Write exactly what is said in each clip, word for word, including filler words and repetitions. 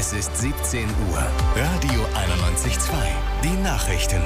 Es ist siebzehn Uhr. Radio einundneunzig Komma zwei. Die Nachrichten.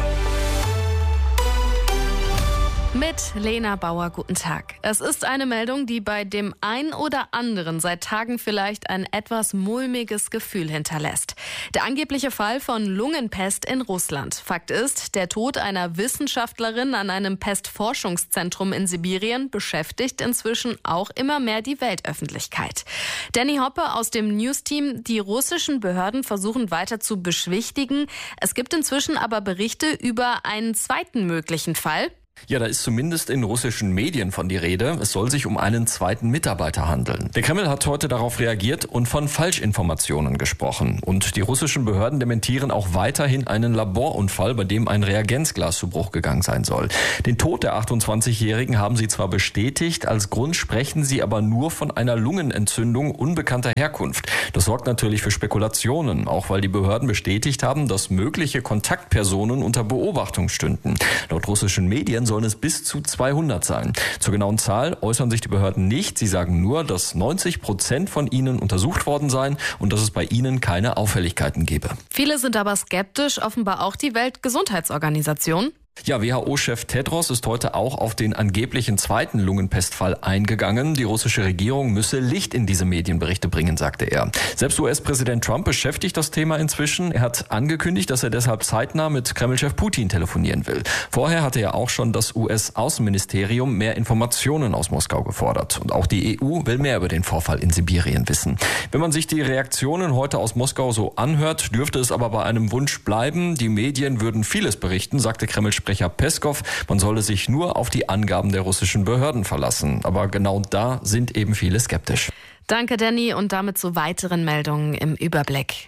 Mit Lena Bauer, guten Tag. Es ist eine Meldung, die bei dem einen oder anderen seit Tagen vielleicht ein etwas mulmiges Gefühl hinterlässt. Der angebliche Fall von Lungenpest in Russland. Fakt ist, der Tod einer Wissenschaftlerin an einem Pestforschungszentrum in Sibirien beschäftigt inzwischen auch immer mehr die Weltöffentlichkeit. Danny Hoppe aus dem News-Team. Die russischen Behörden versuchen weiter zu beschwichtigen. Es gibt inzwischen aber Berichte über einen zweiten möglichen Fall. Ja, da ist zumindest in russischen Medien von die Rede. Es soll sich um einen zweiten Mitarbeiter handeln. Der Kreml hat heute darauf reagiert und von Falschinformationen gesprochen. Und die russischen Behörden dementieren auch weiterhin einen Laborunfall, bei dem ein Reagenzglas zu Bruch gegangen sein soll. Den Tod der achtundzwanzigjährigen haben sie zwar bestätigt, als Grund sprechen sie aber nur von einer Lungenentzündung unbekannter Herkunft. Das sorgt natürlich für Spekulationen, auch weil die Behörden bestätigt haben, dass mögliche Kontaktpersonen unter Beobachtung stünden. Laut russischen Medien sollen es bis zu zweihundert sein. Zur genauen Zahl äußern sich die Behörden nicht. Sie sagen nur, dass neunzig Prozent von ihnen untersucht worden seien und dass es bei ihnen keine Auffälligkeiten gebe. Viele sind aber skeptisch, offenbar auch die Weltgesundheitsorganisation. Ja, W H O-Chef Tedros ist heute auch auf den angeblichen zweiten Lungenpestfall eingegangen. Die russische Regierung müsse Licht in diese Medienberichte bringen, sagte er. Selbst U S-Präsident Trump beschäftigt das Thema inzwischen. Er hat angekündigt, dass er deshalb zeitnah mit Kremlchef Putin telefonieren will. Vorher hatte er auch schon das U S-Außenministerium mehr Informationen aus Moskau gefordert. Und auch die E U will mehr über den Vorfall in Sibirien wissen. Wenn man sich die Reaktionen heute aus Moskau so anhört, dürfte es aber bei einem Wunsch bleiben. Die Medien würden vieles berichten, sagte Kreml-Sprecher Peskov, man solle sich nur auf die Angaben der russischen Behörden verlassen. Aber genau da sind eben viele skeptisch. Danke, Danny, und damit zu weiteren Meldungen im Überblick.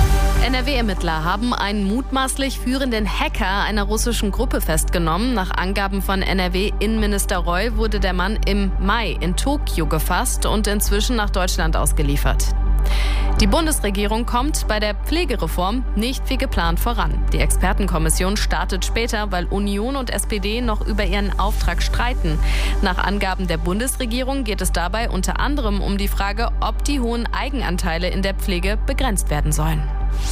N R W-Ermittler haben einen mutmaßlich führenden Hacker einer russischen Gruppe festgenommen. Nach Angaben von N R W-Innenminister Roy wurde der Mann im Mai in Tokio gefasst und inzwischen nach Deutschland ausgeliefert. Die Bundesregierung kommt bei der Pflegereform nicht wie geplant voran. Die Expertenkommission startet später, weil Union und S P D noch über ihren Auftrag streiten. Nach Angaben der Bundesregierung geht es dabei unter anderem um die Frage, ob die hohen Eigenanteile in der Pflege begrenzt werden sollen.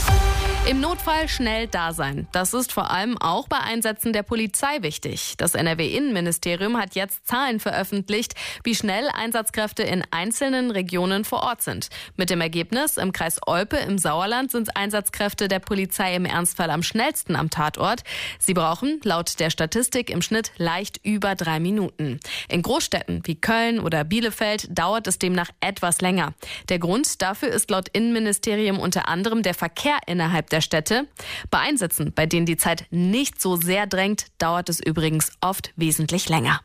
Im Notfall schnell da sein. Das ist vor allem auch bei Einsätzen der Polizei wichtig. Das N R W-Innenministerium hat jetzt Zahlen veröffentlicht, wie schnell Einsatzkräfte in einzelnen Regionen vor Ort sind. Mit dem Ergebnis, im Kreis Olpe im Sauerland sind Einsatzkräfte der Polizei im Ernstfall am schnellsten am Tatort. Sie brauchen laut der Statistik im Schnitt leicht über drei Minuten. In Großstädten wie Köln oder Bielefeld dauert es demnach etwas länger. Der Grund dafür ist laut Innenministerium unter anderem der Verkehr innerhalb der Städte. Bei Einsätzen, bei denen die Zeit nicht so sehr drängt, dauert es übrigens oft wesentlich länger.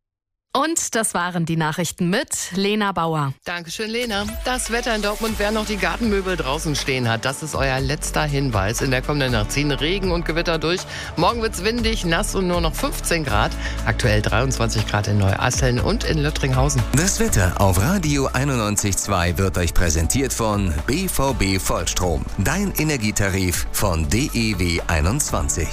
Und das waren die Nachrichten mit Lena Bauer. Dankeschön, Lena. Das Wetter in Dortmund, wer noch die Gartenmöbel draußen stehen hat, das ist euer letzter Hinweis. In der kommenden Nacht ziehen Regen und Gewitter durch. Morgen wird's windig, nass und nur noch fünfzehn Grad. Aktuell dreiundzwanzig Grad in Neuasseln und in Lüttringhausen. Das Wetter auf Radio einundneunzig Komma zwei wird euch präsentiert von B V B Vollstrom. Dein Energietarif von D E W einundzwanzig.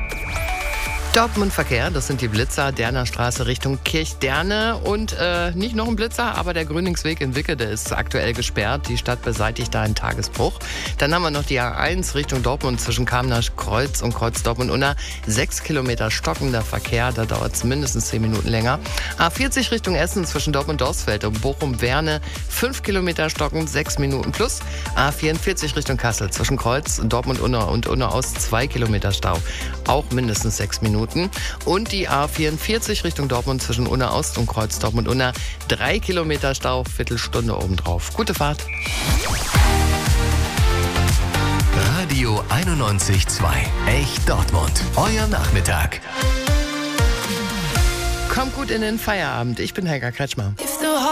Dortmund Verkehr, das sind die Blitzer, Derner Straße Richtung Kirchderne und äh, nicht noch ein Blitzer, aber der Grüningsweg in Wickede ist aktuell gesperrt. Die Stadt beseitigt da einen Tagesbruch. Dann haben wir noch die A eins Richtung Dortmund zwischen Kamener Kreuz und Kreuz Dortmund-Unna. Sechs Kilometer stockender Verkehr, da dauert es mindestens zehn Minuten länger. A vierzig Richtung Essen zwischen Dortmund-Dorsfeld und Bochum-Werne. Fünf Kilometer stockend, sechs Minuten plus. A vierundvierzig Richtung Kassel zwischen Kreuz, Dortmund-Unna und Unna aus zwei Kilometer Stau. Auch mindestens sechs Minuten. Und die A vierundvierzig Richtung Dortmund zwischen Unna Ost und Kreuz Dortmund-Unna. Drei Kilometer Stau, Viertelstunde obendrauf. Gute Fahrt. Radio einundneunzig Komma zwei. Echt Dortmund. Euer Nachmittag. Kommt gut in den Feierabend. Ich bin Helga Kretschmer.